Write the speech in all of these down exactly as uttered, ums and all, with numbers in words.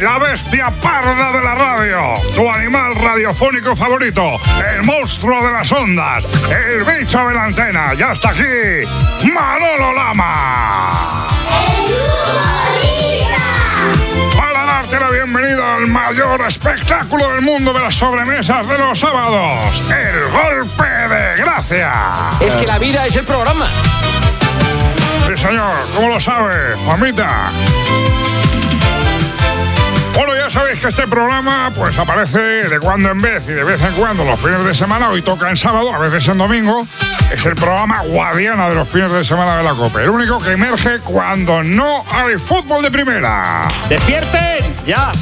la bestia parda de la radio, tu animal radiofónico favorito, el monstruo de las ondas, el bicho de la antena. Ya está aquí, Manolo Lama. Para darte la bienvenida al mayor espectáculo del mundo de las sobremesas de los sábados, el golpe de gracia. Es que la vida es el programa. Sí, señor, ¿cómo lo sabe, mamita? Bueno, ya sabéis que este programa pues aparece de cuando en vez y de vez en cuando los fines de semana. Hoy toca en sábado, a veces en domingo. Es el programa Guadiana de los fines de semana de la COPE. El único que emerge cuando no hay fútbol de primera. ¡Despierten! ¡Ya!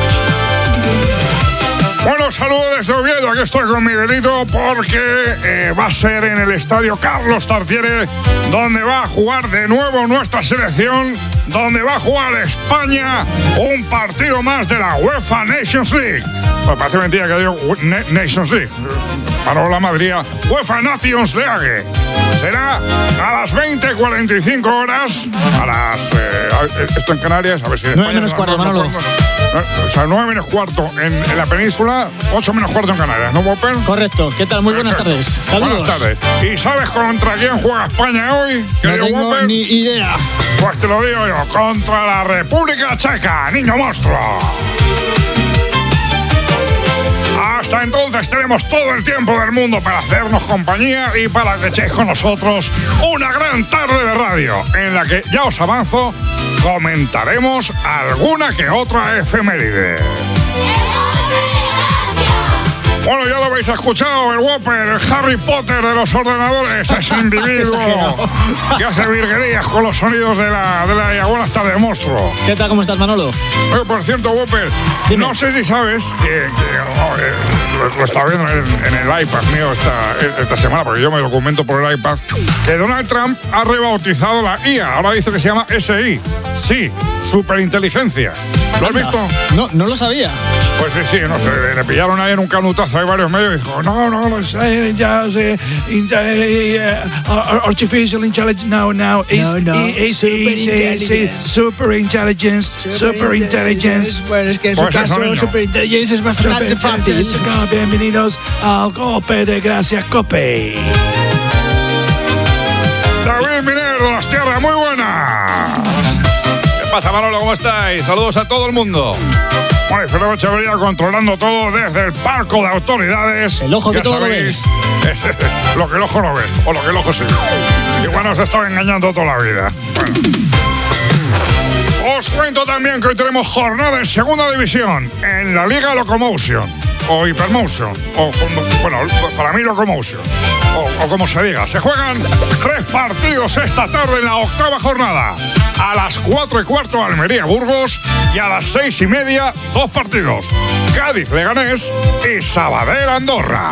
Bueno, saludos desde Oviedo. Aquí estoy con Miguelito porque eh, va a ser en el estadio Carlos Tartiere donde va a jugar de nuevo nuestra selección, donde va a jugar España un partido más de la UEFA Nations League. Pues parece mentira que digo Nations League. Manolo Lama diría UEFA Nations League. Será a las veinte cuarenta y cinco horas, a las... Eh, esto en Canarias, a ver si en nueve menos cuarto, Manolo. O sea, nueve menos cuarto en, en la península, ocho menos cuarto en Canarias, ¿no, Popper? Correcto. ¿Qué tal? Muy buenas tardes. Saludos. Buenas tardes. ¿Y sabes contra quién juega España hoy? No tengo Popper? ni idea. Pues te lo digo yo, contra la República Checa, niño monstruo. Hasta entonces tenemos todo el tiempo del mundo para hacernos compañía y para que echéis con nosotros una gran tarde de radio en la que, ya os avanzo, comentaremos alguna que otra efeméride. Bueno, ya lo habéis escuchado, el Whopper, el Harry Potter de los ordenadores, ese individuo que hace virguerías con los sonidos de la, de la buenas tardes, monstruo. ¿Qué tal? ¿Cómo estás, Manolo? Oye, por cierto, Whopper, Dime. no sé si sabes que, que oh, eh, lo, lo estaba viendo en, en el iPad mío esta, esta semana, porque yo me documento por el iPad, que Donald Trump ha rebautizado la I A. Ahora dice que se llama S I. Sí, superinteligencia. ¿Lo has visto? No, no lo sabía. Pues sí, sí, no sé, le pillaron ahí en un canutazo, hay varios medios y dijo, no, no, no sé, ya sé, artificial intelligence, no, no, es super intelligence, super intelligence. Bueno, es que en su Pues eso, caso, niño. super intelligence es bastante fácil. Bienvenidos al golpe de gracia COPE. David Miner de las Tierras, muy buena. ¿Qué pasa, Manolo? ¿Cómo estáis? Saludos a todo el mundo. Bueno, y Fernando Echeverría controlando todo desde el palco de autoridades. El ojo que Ya todo lo sabéis, lo que el ojo no ve, o lo que el ojo sí. Igual nos ha estado engañando toda la vida. Bueno. Os cuento también que hoy tenemos jornada en segunda división, en la Liga Locomotion, o Hypermotion, o bueno, para mí Locomotion, o, o como se diga. Se juegan tres partidos esta tarde en la octava jornada. A las cuatro y cuarto Almería-Burgos y a las seis y media dos partidos. Cádiz-Leganés y Sabadell-Andorra.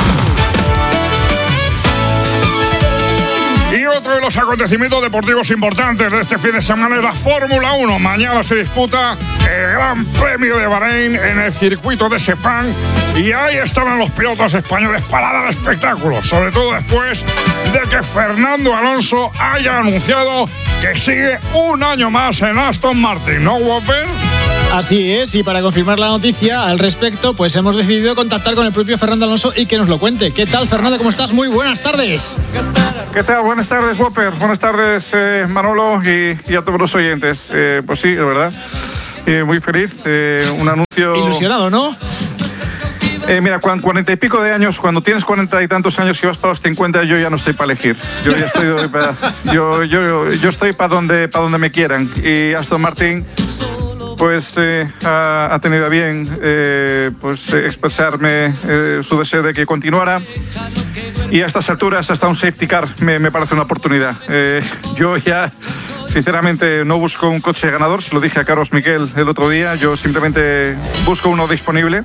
Y otro de los acontecimientos deportivos importantes de este fin de semana es la Fórmula uno. Mañana se disputa el Gran Premio de Bahrein en el circuito de Sepang. Y ahí estarán los pilotos españoles para dar espectáculos, sobre todo después de que Fernando Alonso haya anunciado que sigue un año más en Aston Martin, ¿no, Whopper? Así es, y para confirmar la noticia al respecto, pues hemos decidido contactar con el propio Fernando Alonso y que nos lo cuente. ¿Qué tal, Fernando? ¿Cómo estás? Muy buenas tardes. ¿Qué tal? Buenas tardes, Whopper. Buenas tardes, eh, Manolo, y, y a todos los oyentes. Eh, pues sí, de verdad, eh, muy feliz. Eh, un anuncio... Ilusionado, ¿no? Eh, mira, con cuarenta y pico de años, cuando tienes cuarenta y tantos años y vas para los cincuenta, yo ya no estoy para elegir. Yo ya estoy para, yo, yo, yo estoy para donde, para donde me quieran. Y Aston Martin, pues eh, ha, ha tenido a bien eh, pues, eh, expresarme eh, su deseo de que continuara. Y a estas alturas, hasta un safety car me, me parece una oportunidad. Eh, yo ya... Sinceramente no busco un coche ganador, se lo dije a Carlos Miquel el otro día, yo simplemente busco uno disponible.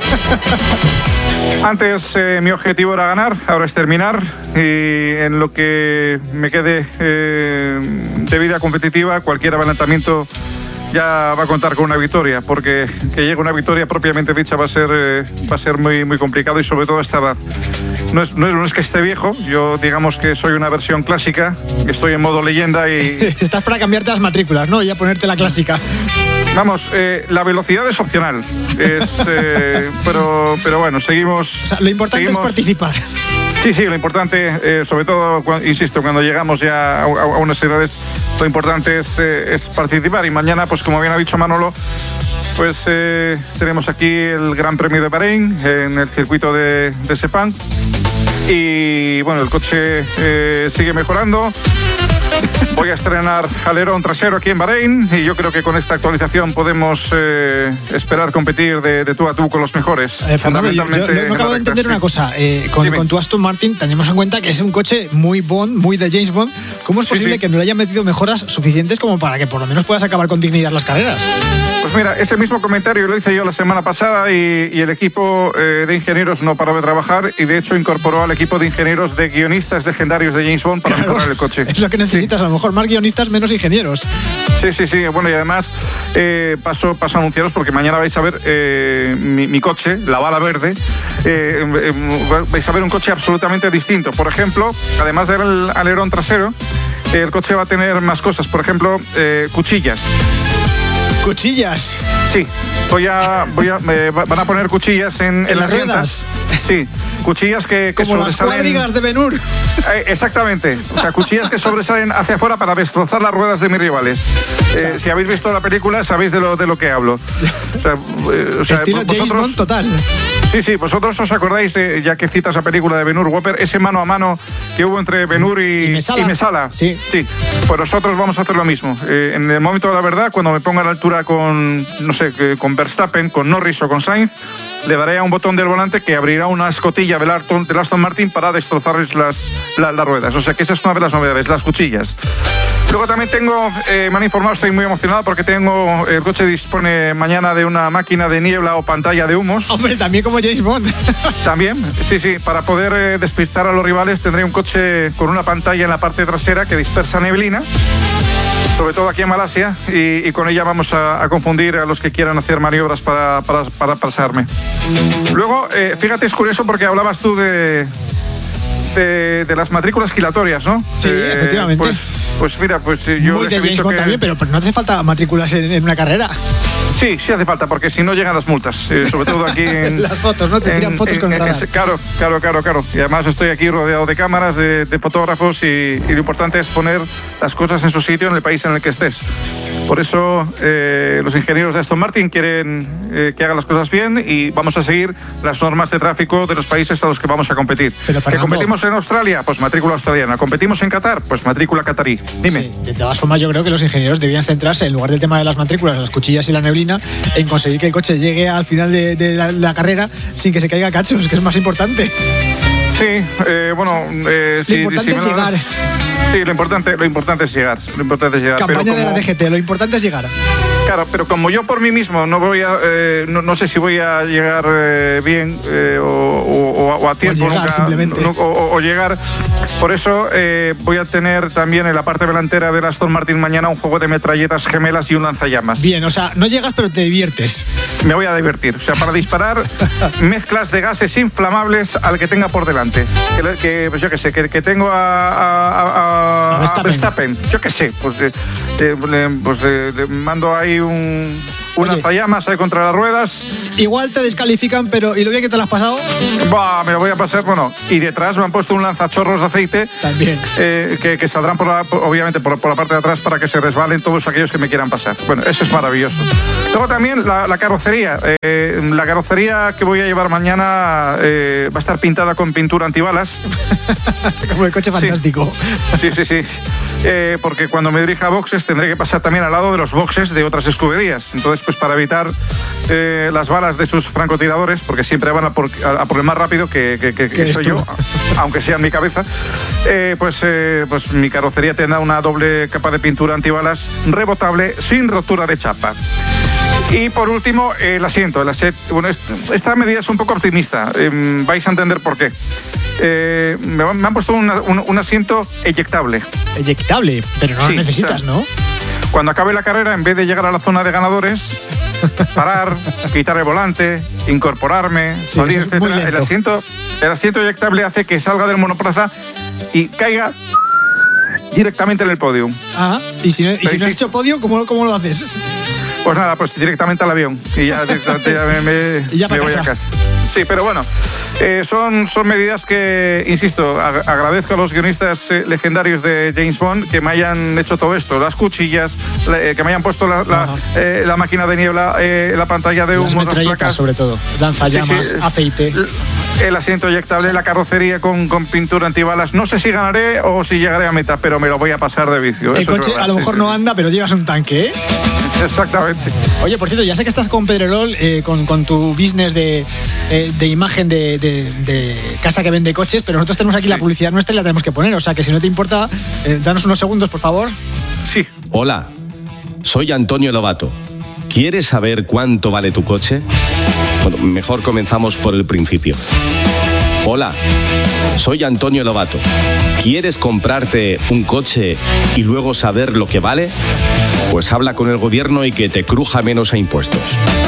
Antes eh, mi objetivo era ganar, ahora es terminar, y en lo que me quede eh, de vida competitiva, cualquier adelantamiento ya va a contar con una victoria, porque que llegue una victoria propiamente dicha va a ser, eh, va a ser muy, muy complicado, y sobre todo a esta edad. No es, no, es, no es que esté viejo, yo digamos que soy una versión clásica, estoy en modo leyenda y... Estás para cambiarte las matrículas, ¿no? Y a ponerte la clásica. Vamos, eh, la velocidad es opcional, es, eh, pero, pero bueno, seguimos... O sea, lo importante seguimos, es participar. Sí, sí, lo importante, eh, sobre todo, cuando, insisto, cuando llegamos ya a, a, a unas edades, lo importante es, eh, es participar. Y mañana, pues como bien ha dicho Manolo, pues eh, tenemos aquí el Gran Premio de Bahrein en el circuito de, de Sepang. Y bueno, el coche eh, sigue mejorando. Voy a estrenar alerón trasero aquí en Bahrein y yo creo que con esta actualización podemos eh, esperar competir de, de tú a tú con los mejores. Eh, Fernando, yo, yo, yo no acabo de entender una cosa. Eh, con, con tu Aston Martin tenemos en cuenta que es un coche muy Bond, muy de James Bond. ¿Cómo es posible sí, sí. que no le hayan metido mejoras suficientes como para que por lo menos puedas acabar con dignidad las carreras? Pues mira, ese mismo comentario lo hice yo la semana pasada y, y el equipo eh, de ingenieros no paró de trabajar y de hecho incorporó al equipo de ingenieros de guionistas legendarios de James Bond para claro, mejorar el coche. Es lo que necesitas, sí. A lo mejor más guionistas, menos ingenieros. Sí, sí, sí. Bueno, y además eh, paso, paso a anunciaros porque mañana vais a ver eh, mi, mi coche, la bala verde. Eh, eh, vais a ver un coche absolutamente distinto. Por ejemplo, además del alerón trasero, el coche va a tener más cosas. Por ejemplo, eh, cuchillas. ¿Cuchillas? Sí, voy a, voy a, me van a poner cuchillas en, en, ¿En las las ruedas. Sí, cuchillas que, que como las cuadrigas de Ben-Hur. Eh, exactamente, o sea, cuchillas que sobresalen hacia afuera para destrozar las ruedas de mis rivales. Eh, o sea, si habéis visto la película sabéis de lo, de lo que hablo. O sea, eh, o sea, estilo vosotros, James Bond total. Sí, sí, vosotros os acordáis, de, ya que citas la película de Ben-Hur, Whopper, ese mano a mano que hubo entre Ben-Hur y, y Mesala. Y Mesala. Sí. Sí, pues nosotros vamos a hacer lo mismo. Eh, en el momento de la verdad, cuando me ponga a la altura con, no sé, con Verstappen, con Norris o con Sainz, le daré a un botón del volante que abrirá una escotilla del Aston, del Aston Martin para destrozarles las, las, las ruedas. O sea que esa es una de las novedades, las cuchillas. Luego también tengo, eh, me han informado, estoy muy emocionado porque tengo, el coche dispone mañana de una máquina de niebla o pantalla de humos. Hombre, también como James Bond. También, sí, sí, para poder eh, despistar a los rivales tendré un coche con una pantalla en la parte trasera que dispersa neblina, sobre todo aquí en Malasia, y, y con ella vamos a, a confundir a los que quieran hacer maniobras para, para, para pasarme. Luego, eh, fíjate, es curioso porque hablabas tú de... De, de las matrículas gilatorias, ¿no? Sí, eh, efectivamente. Pues, pues mira, pues yo... Muy de James Bond que... también, pero, pero no hace falta matrículas en, en una carrera. Sí, sí hace falta, porque si no llegan las multas, eh, sobre todo aquí en... Las fotos, ¿no? Te tiran en, fotos en, con el radar. Claro, claro, claro, claro. Y además estoy aquí rodeado de cámaras, de, de fotógrafos y, y lo importante es poner las cosas en su sitio en el país en el que estés. Por eso eh, los ingenieros de Aston Martin quieren eh, que hagan las cosas bien y vamos a seguir las normas de tráfico de los países a los que vamos a competir. Pero, Fernando, ¿que competimos en Australia? Pues matrícula australiana. ¿Competimos en Qatar? Pues matrícula catarí. Dime. Sí, de todas formas, yo creo que los ingenieros debían centrarse, en lugar del tema de las matrículas, las cuchillas y la neblina, en conseguir que el coche llegue al final de, de, la, de la carrera sin que se caiga a cachos, que es más importante. Sí, eh, bueno... Eh, lo sí, importante sí, es me lo... llegar. Sí, lo importante, lo importante es llegar. Lo importante es llegar. Campaña pero como... de la D G T, lo importante es llegar. Claro, pero como yo por mí mismo no voy a, eh, no, no sé si voy a llegar eh, bien eh, o, o, o a tiempo, o llegar, nunca, simplemente. No, o, o llegar. Por eso eh, voy a tener también en la parte delantera del Aston Martin mañana un juego de metralletas gemelas y un lanzallamas. Bien, o sea, no llegas pero te diviertes. Me voy a divertir. O sea, para disparar mezclas de gases inflamables al que tenga por delante. Que, que pues yo qué sé, que, que tengo a, a, a, a Verstappen. Verstappen. Yo qué sé, pues, eh, eh, pues eh, le mando ahí un, un lanzallamas ahí contra las ruedas. Igual te descalifican, pero ¿y lo bien que te lo has pasado? Bah, me lo voy a pasar, bueno. Y detrás me han puesto un lanzachorros de aceite. También. Eh, que, que saldrán, por la, obviamente, por, por la parte de atrás para que se resbalen todos aquellos que me quieran pasar. Bueno, eso es maravilloso. Luego también la, la carrocería. Eh, la carrocería que voy a llevar mañana eh, va a estar pintada con pintura antibalas. Como el coche fantástico. Sí, sí, sí. sí. Eh, porque cuando me dirija a boxes tendré que pasar también al lado de los boxes de otras escuderías. Entonces, pues para evitar eh, las balas de sus francotiradores, porque siempre van a por, a, a por el más rápido que, que, que, que soy yo, aunque sea en mi cabeza, eh, pues, eh, pues mi carrocería tendrá una doble capa de pintura antibalas rebotable sin rotura de chapa. Y por último, eh, el asiento. El asiento bueno, esta medida es un poco optimista. Eh, vais a entender por qué. Eh, me, me han puesto una, un, un asiento eyectable. Eyectable, pero no sí, lo necesitas, o sea, ¿no? Cuando acabe la carrera, en vez de llegar a la zona de ganadores, parar, quitar el volante, incorporarme, sí, salir, es etcétera. El asiento, el asiento eyectable hace que salga del monoplaza y caiga directamente en el podio. Ah, y si no, y si no has hecho podio, ¿cómo, cómo lo haces? Pues nada, pues directamente al avión y ya, directamente ya me, me, y ya me voy casa. a casa. Sí, pero bueno, eh, son, son medidas que, insisto, ag- agradezco a los guionistas eh, legendarios de James Bond que me hayan hecho todo esto, las cuchillas, la, eh, que me hayan puesto la, la, eh, la máquina de niebla, eh, la pantalla de humo, las metralletas sobre todo, lanzallamas, sí, sí, aceite. El asiento eyectable, la carrocería con, con pintura antibalas. No sé si ganaré o si llegaré a meta, pero me lo voy a pasar de vicio. El Eso coche verdad, a lo mejor sí, no sí. anda, pero llevas un tanque, ¿eh? Exactamente. Oye, por cierto, ya sé que estás con Pedrerol, eh, con, con tu business de, eh, de imagen de, de, de casa que vende coches, pero nosotros tenemos aquí la publicidad nuestra y la tenemos que poner. O sea que si no te importa, eh, danos unos segundos, por favor. Sí. Hola, soy Antonio Lobato. ¿Quieres saber cuánto vale tu coche? Bueno, mejor comenzamos por el principio. Hola, soy Antonio Lobato. ¿Quieres comprarte un coche y luego saber lo que vale? Pues habla con el gobierno y que te cruja menos a impuestos.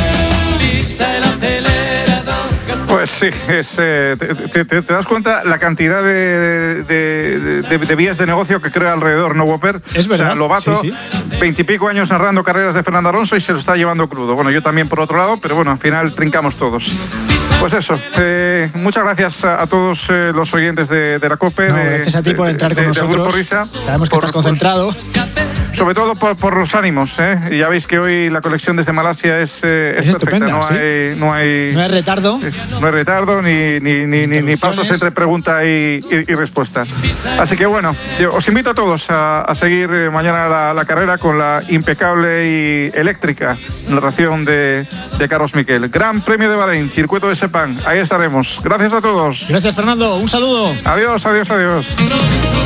Pues sí, es, eh, te, te- te- te das cuenta la cantidad de, de, de- de vías de negocio que crea alrededor No Whopper. Es verdad, O sea, Lobato, sí, veintipico años narrando carreras de Fernando Alonso y se lo está llevando crudo. Bueno, yo también por otro lado, pero bueno, al final trincamos todos. Pues eso, eh, muchas gracias a, a todos eh, los oyentes de, de la COPE. No, de- gracias a ti por de- entrar con de- del Grupo nosotros. Risa, Sabemos que por- estás concentrado. Sobre todo por, por los ánimos, ¿eh? Y ya veis que hoy la colección desde Malasia es, eh, Es perfecta. estupenda, no, sí. hay, no hay No hay retardo. no hay retardo ni, ni, ni, ni, ni Interrupciones. pasos entre pregunta y, y, y respuesta. Así que bueno, yo os invito a todos a, a seguir eh, mañana la, la carrera con la impecable y eléctrica narración de, de Carlos Miquel. Gran Premio de Bahrein, circuito de Sepang. Ahí estaremos. Gracias a todos. Gracias, Fernando. Un saludo. Adiós, adiós, adiós.